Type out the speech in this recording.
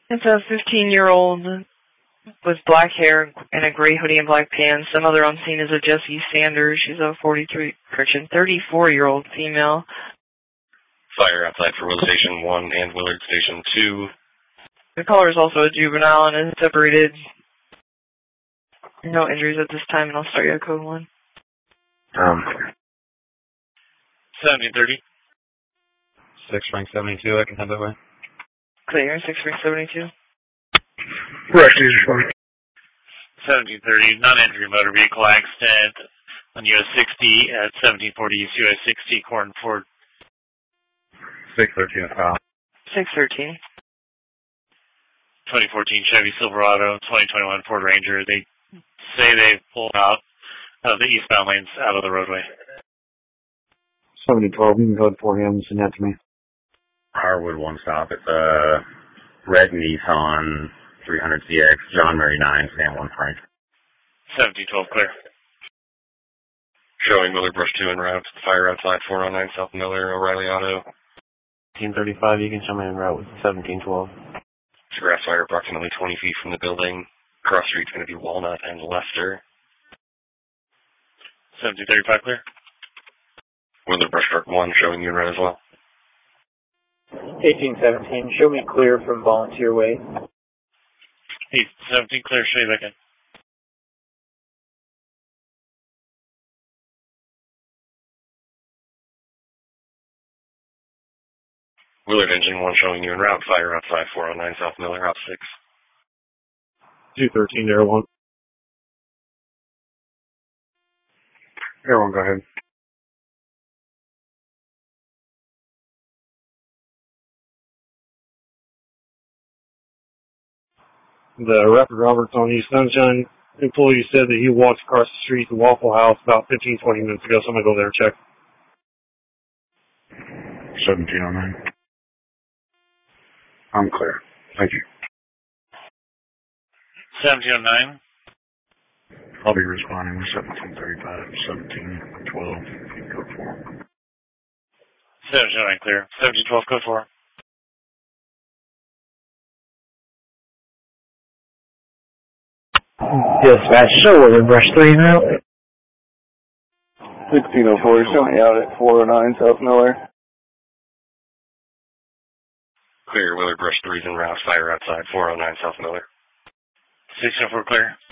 It's a 15-year-old with black hair and a gray hoodie and black pants. Another on scene is a Jessie Sanders. She's a 34-year-old female. Fire outside for Willard Station 1 and Willard Station 2. The caller is also a juvenile and is separated. No injuries at this time, and I'll start you at code 1. 1730. 6 rank 72, I can head that way. Clear, 6 rank 72. Rush is fine. 1730, non-injury motor vehicle accident on US 60 at 1740 East US 60, Corn Ford. 613 file. 613. 2014 Chevy Silverado, 2021 Ford Ranger. They say they pulled out of the eastbound lanes out of the roadway. 7012, you can code 4 him, send that to me. Harwood, one stop. It's a red Nissan 300CX, John Murray 9, Sam 1 Frank. 1712, clear. Showing Miller Brush 2 en route. Fire outside 409 South Miller, O'Reilly Auto. 1835, you can show me en route with 1712. It's a grass fire approximately 20 feet from the building. Cross street's going to be Walnut and Lester. 1735, clear. Miller Brush Truck 1 showing you en route as well. 1817, show me clear from Volunteer Way. 1817, clear, show you back in. Willard Engine 1 showing you en route. Fire outside 409 South Miller, Route 6. 213 Air 1. Air 1, go ahead. The Rapid Roberts on East Sunshine employee said that he walked across the street to Waffle House about 15-20 minutes ago, so I'm going to go there and check. 1709. I'm clear. Thank you. 1709. I'll be responding with 1735, 1712, code 4. 1709, clear. 1712, code 4. Dispatch, show Willard Brush 3 en route. 1604, showing out at 409 South Miller. Clear, Willard Brush 3's en route. Fire outside 409 South Miller. 1604, clear.